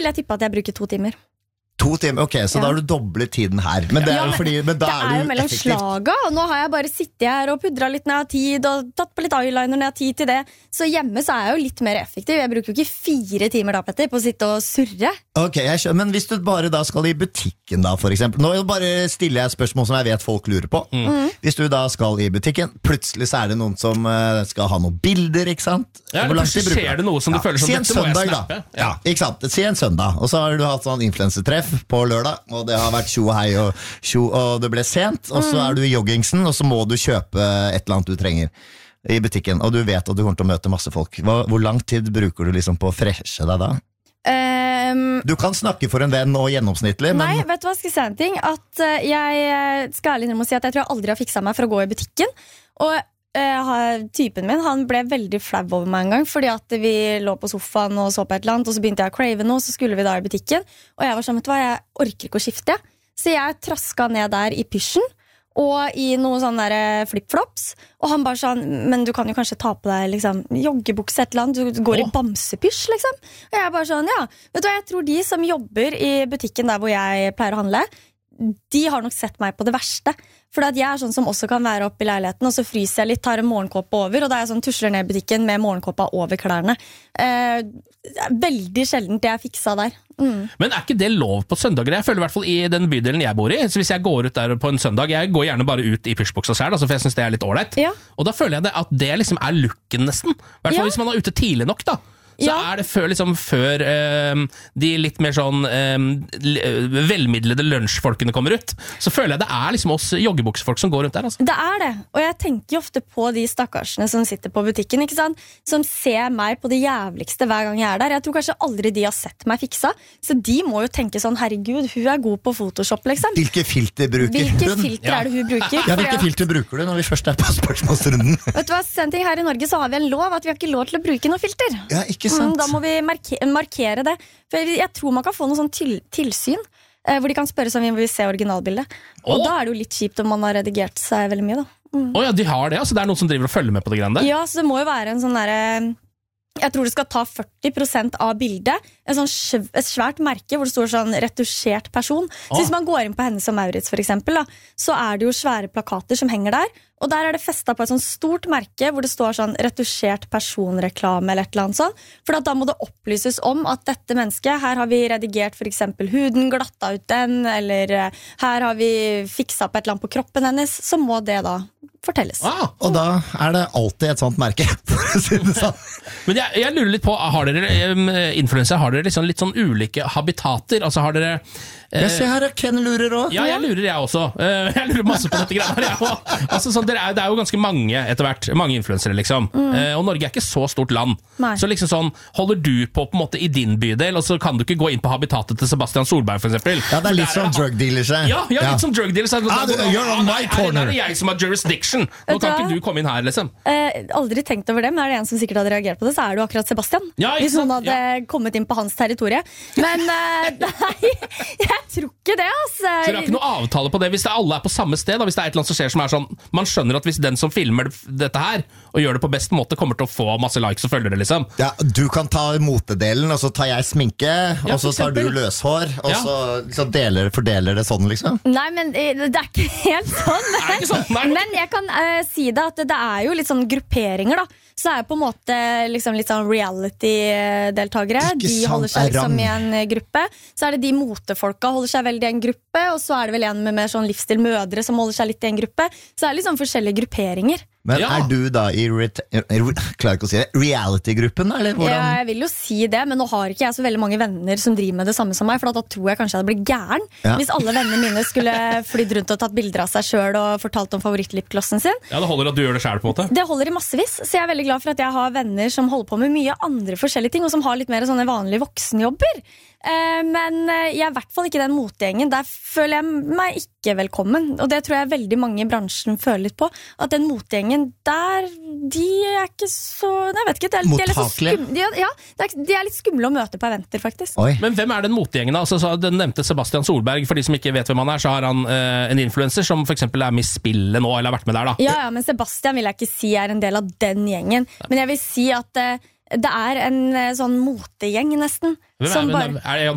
vil jeg tippe at jeg bruker 2 timer. 2 timer, ok, så da har du doblet tiden her. Men det er jo fordi, men da det er jo mellom effektivt. slaga, og nå har jeg bare sittet her og pudret litt når jeg har tid, og tatt på litt eyeliner når jeg har tid til det. Så hjemme så er jeg jo litt mer effektiv. Jeg bruker jo ikke 4 timer da, Petter, på å sitte og surre. Ok, jeg skjønner, men hvis du bare da skal i butikken da, for eksempel. Nå bare stiller jeg spørsmål som jeg vet folk lurer på. Hvis du da skal i butikken, plutselig så er det noen som skal ha noen bilder, ikke sant? Ja, plutselig skjer det noe som du føler som dette må jeg snappe. Ja, ikke sant? Si en søndag, og så har du hatt sånn influencertreff på lørdag, og det har vært tjo og hei og det ble sent, og så er du i joggingsen, og så må du kjøpe et eller annet du trenger i butikken, og du vet at du kommer til å møte masse folk. Hvor lang tid bruker du liksom på å freshe deg da? Du kan snakke for en venn og gjennomsnittlig, men... Nei, vet du hva, skal jeg si en ting? At jeg skal ærlig innrømme å si at jeg tror jeg aldri har fikset meg for å gå i butikken, og typen min, han ble veldig flau over meg en gang, fordi at vi lå på sofaen og så på et eller annet, og så begynte jeg å crave noe, så skulle vi da i butikken, og jeg var sånn, vet du hva, jeg orker ikke å skifte, så jeg trasket ned der i pysjen, og i noen sånne der flip-flops, og han bare sånn, men du kan jo kanskje ta på deg liksom, joggebukse et eller annet, du går i bamsepysj liksom, og jeg bare sånn, ja, vet du hva, jeg tror de som jobber i butikken der hvor jeg pleier å handle, de har nok sett meg på det verste. For at jeg er sånn som også kan være oppe i leiligheten, og så fryser jeg litt, tar en morgenkåpe over, og da er jeg sånn tusler ned i butikken med morgenkåpa over klærne. Veldig sjeldent det jeg fikset der. Men er ikke det lov på søndager? Jeg føler i hvert fall i den bydelen jeg bor i, så hvis jeg går ut der på en søndag, jeg går gjerne bare ut i pysjbuksa selv, altså, for jeg synes det er litt ålreit. Ja. Og da føler jeg at det liksom er looken nesten. I hvert fall hvis man er ute tidlig nok da. Så er det før de litt mer sånn velmidlede lunsjfolkene kommer ut, så føler jeg det er liksom oss joggebuksefolk som går rundt der. Altså. Det er det, og jeg tenker ofte på de stakkarsene som sitter på butikken, ikke sant? Som ser meg på det jævligste hver gang jeg er der. Jeg tror kanskje aldri de har sett meg fiksa, så de må jo tenke sånn, herregud, hun er god på Photoshop, liksom. Hvilke filter bruker hun? Hvilke filter er det hun bruker? Ja, hvilke filter bruker du når vi først er på spørsmålsrunden? Vet du hva, en ting her i Norge så har vi en lov at vi har ikke lov til å bruke noe filter. Ja, ikke Da må vi markere det. For jeg tror man kan få noe sånn tilsyn, hvor de kan spørre sånn, vi vil se originalbildet. Og da er det jo litt kjipt om man har redigert seg veldig mye, da. Ja, de har det, altså det er noen som driver og følger med på det greiene der? Ja, så det må jo være en sånn der... Jeg tror det skal ta 40% av bildet, et svært merke hvor det står sånn retusjert person. Så hvis man går inn på Hennes og Maurits for eksempel, da, så er det jo svære plakater som henger der, og der er det festet på et sånn stort merke hvor det står sånn retusjert personreklame eller et eller annet sånn, for da må det opplyses om at dette mennesket, her har vi redigert for eksempel huden, glatta ut den, eller her har vi fikset på et eller annet på kroppen hennes, så må det da fortelles. Og da er det alltid et sånt merke, for å si det sånn. Men jeg lurer litt på, har dere influencer, har dere liksom litt sånn ulike habitater? Altså har dere... Jeg ser her at Ken lurer også. Ja, jeg lurer jeg også. Jeg lurer masse på dette greier her. Altså, sånn, det er jo ganske mange etter hvert, mange influensere liksom. Og Norge er ikke så stort land. Nei. Så liksom sånn, holder du på en måte i din bydel, og så kan du ikke gå inn på habitatet til Sebastian Solberg for eksempel. Ja, det er litt sånn drug dealers. Ja, litt sånn drug dealers. You're on my corner. Det er jeg som har jurisdiction. Nå kan ikke du komme inn her, liksom. Aldri tenkt over det, men er det en som sikkert hadde reagert på det, så er det jo akkurat Sebastian. Ja, hvis noen hadde kommet inn på hans territorie. Men nei, jeg tror ikke det, altså. Så dere har ikke noe avtale på det hvis alle er på samme sted, da, hvis det er et eller annet som skjer som er sånn, man skjønner at hvis den som filmer dette her, og gjør det på best måte, kommer til å få masse likes og følgere, liksom. Ja, du kan ta motedelen, og så tar jeg sminke, og så tar du løshår, og så fordeler det sånn, liksom. Nei, men det er ikke helt sånn. Det er ikke sånn, nei. Men jeg kan si det at det er jo litt sånn grupperinger, da. Så er jo på en måte liksom litt sånn reality-deltagere. De holder seg liksom i en gruppe. Så er det de motefolka holder seg veldig i en gruppe, og så er det vel en med mer sånn livsstilmødre som holder seg litt i en gruppe. Så det er liksom forskjellige grupperinger. Men er du da i klarer ikke å si det, reality-gruppen, eller hvordan? Ja, jeg vil jo si det, men nå har ikke jeg så veldig mange venner som driver med det samme som meg, for da tror jeg kanskje jeg hadde blitt gæren hvis alle vennene mine skulle flydd rundt og tatt bilder av seg selv og fortalt om favorittlipglossen sin. Ja, det holder at du gjør det selv på en måte. Det holder i massevis, så jeg er veldig glad for at jeg har venner som holder på med mye andre forskjellige ting, og som har litt mer sånne vanlige voksenjobber. Men jeg er i hvert fall ikke den motegjengen. Der føler jeg meg ikke velkommen, og det tror jeg veldig mange i bransjen føler litt på, at den motegjengen der, de er ikke så, jeg vet ikke, de er litt så skumle. Ja, de er litt skumle å møte på eventer, faktisk. Oi. Men hvem er den motegjengen da? Altså, den nevnte Sebastian Solberg, for de som ikke vet hvem han er, så har han en influencer som for eksempel er med i spillet nå, eller har vært med der da. Ja, men Sebastian vil jeg ikke si er en del av den gjengen, men jeg vil si at det er en sånn motegjeng nesten. Er